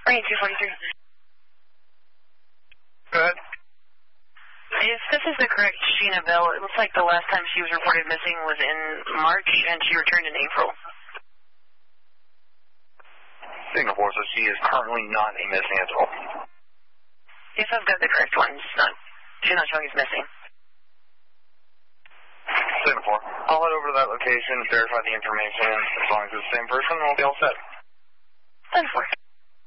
Right, 243. Go ahead. If this is the correct Sheena Bell, it looks like the last time she was reported missing was in March, and she returned in April. Signal 4, so she is currently not a missing at all. Yes, I've got the correct one. She's not showing as missing. Signal 4. I'll head over to that location, verify the information. As long as it's the same person, we'll be all set. 10-4.